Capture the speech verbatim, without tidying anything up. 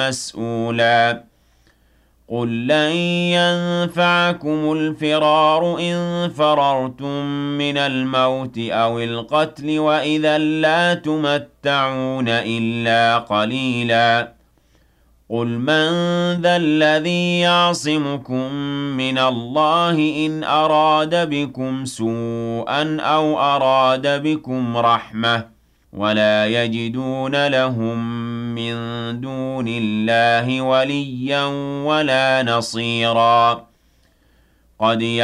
مسؤولا قل لن ينفعكم الفرار إن فررتم من الموت أو القتل وإذا لا تمتعون إلا قليلا قل من ذا الذي يعصمكم من الله إن أراد بكم سوءا أو أراد بكم رحمة ولا يجدون لهم من دون الله وليا ولا نصيرا قد